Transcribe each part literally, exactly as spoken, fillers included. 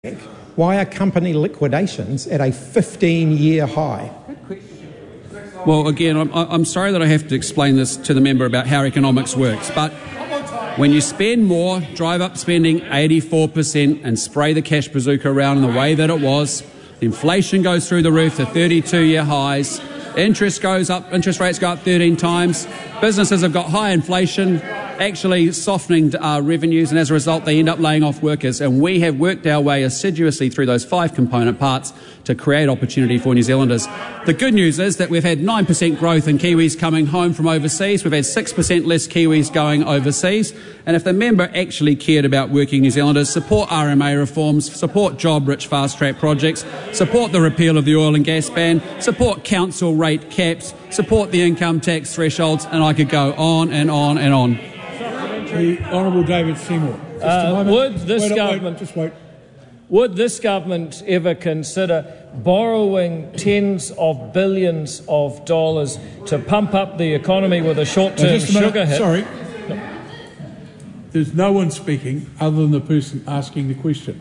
Why are company liquidations at a fifteen-year high? Well, again, I'm, I'm sorry that I have to explain this to the member about how economics works, but when you spend more, drive up spending eighty-four percent and spray the cash bazooka around in the way that it was, inflation goes through the roof to thirty-two-year highs, interest goes up, interest rates go up thirteen times, businesses have got high inflation, actually softening uh, revenues, and as a result they end up laying off workers. And we have worked our way assiduously through those five component parts to create opportunity for New Zealanders. The good news is that we've had nine percent growth in Kiwis coming home from overseas. We've had six percent less Kiwis going overseas. And if the member actually cared about working New Zealanders, support R M A reforms, support job-rich fast-track projects, support the repeal of the oil and gas ban, support council rate caps, support the income tax thresholds, and I could go on and on and on. The Honourable David Seymour. Just Uh, a moment. would this wait, government- Wait, just wait. Would this government ever consider borrowing tens of billions of dollars to pump up the economy with a Uh, short-term just a minute. sugar hit? Sorry. There's no one speaking other than the person asking the question.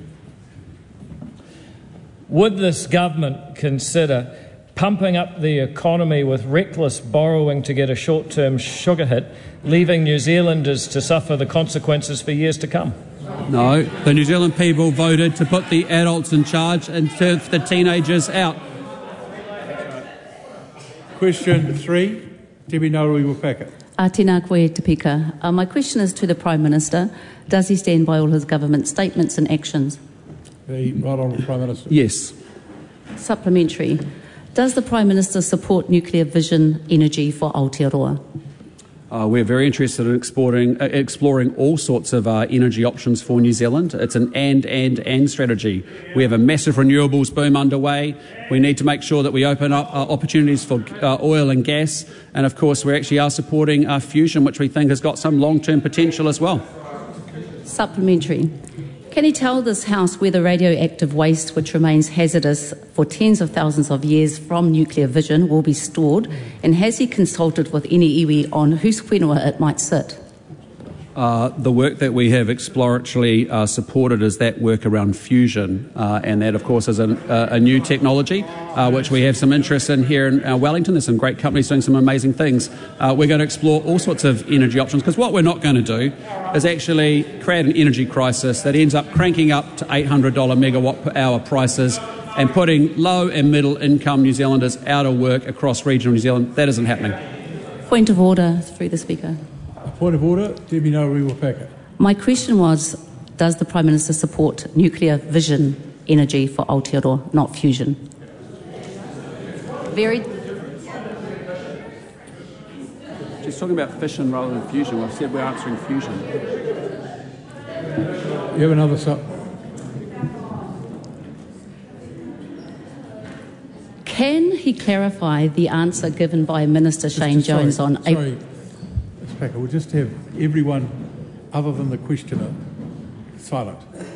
Would this government consider pumping up the economy with reckless borrowing to get a short-term sugar hit, leaving New Zealanders to suffer the consequences for years to come? No, the New Zealand people voted to put the adults in charge and turf the teenagers out. Question three, Debbie Ngaruiwa-Packer. Uh, tēnā koe te pika. Uh, my question is to the Prime Minister. Does he stand by all his government statements and actions? The Right Honourable Prime Minister. Yes. Supplementary. Does the Prime Minister support nuclear vision energy for Aotearoa? Uh, we're very interested in exploring, uh, exploring all sorts of uh, energy options for New Zealand. It's an and, and, and strategy. We have a massive renewables boom underway. We need to make sure that we open up uh, opportunities for uh, oil and gas. And, of course, we actually are supporting uh, fusion, which we think has got some long-term potential as well. Supplementary. Can he tell this House whether radioactive waste, which remains hazardous for tens of thousands of years from nuclear fission, will be stored? And has he consulted with any iwi on whose whenua it might sit? Uh, the work that we have exploratory uh, supported is that work around fusion, uh, and that, of course, is a, a new technology uh, which we have some interest in here in uh, Wellington. There's some great companies doing some amazing things. Uh, we're going to explore all sorts of energy options, because what we're not going to do is actually create an energy crisis that ends up cranking up to eight hundred dollars megawatt per hour prices and putting low and middle income New Zealanders out of work across regional New Zealand. That isn't happening. Point of order through the Speaker. A point of order, Debbie Ngaruiwa-Packer. My question was, does the Prime Minister support nuclear vision energy for Aotearoa, not fusion? Very... She's talking about fission rather than fusion. I've said we're answering fusion. You have another sub. Can he clarify the answer given by Minister Shane Just- sorry, Jones on Sorry, April? Miz Packer, we'll just have everyone other than the questioner silent.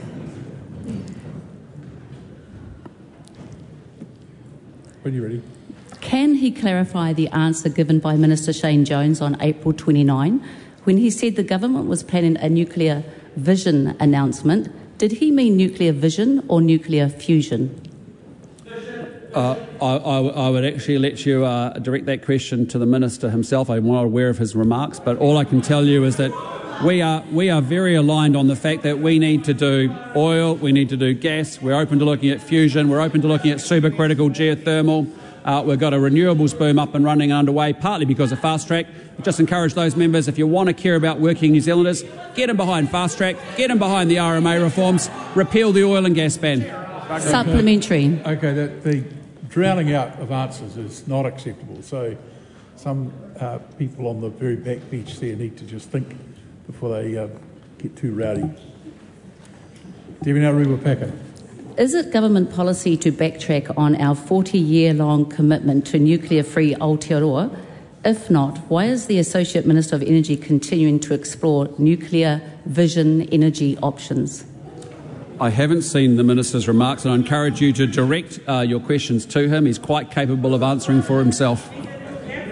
When you're ready. Can he clarify the answer given by Minister Shane Jones on April twenty-ninth when he said the government was planning a nuclear vision announcement? Did he mean nuclear vision or nuclear fusion? Uh, I, I, I would actually let you uh, direct that question to the Minister himself. I'm not aware of his remarks, but all I can tell you is that we are we are very aligned on the fact that we need to do oil, we need to do gas, we're open to looking at fusion, we're open to looking at supercritical geothermal. Uh, we've got a renewables boom up and running and underway, partly because of Fast Track. Just encourage those members, if you want to care about working New Zealanders, get them behind Fast Track, get them behind the R M A reforms, repeal the oil and gas ban. Supplementary. Okay, the, the drowning out of answers is not acceptable. So some uh, people on the very back bench there need to just think before they uh, get too rowdy. Debbie Ngaruiwa-Packer. Is it government policy to backtrack on our forty-year-long commitment to nuclear-free Aotearoa? If not, why is the Associate Minister of Energy continuing to explore nuclear vision energy options? I haven't seen the Minister's remarks, and I encourage you to direct uh, your questions to him. He's quite capable of answering for himself.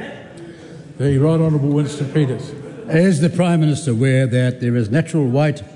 The Right Honourable Winston Peters. Is the Prime Minister aware that there is natural white